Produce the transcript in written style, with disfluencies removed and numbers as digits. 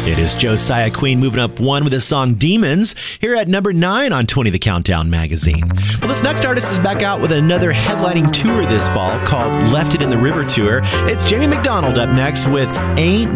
It is Josiah Queen moving up one with the song Demons here at number 9 on 20 The Countdown magazine. Well, this next artist is back out with another headlining tour this fall called Left It in the River Tour. It's Jamie McDonald up next with Ain't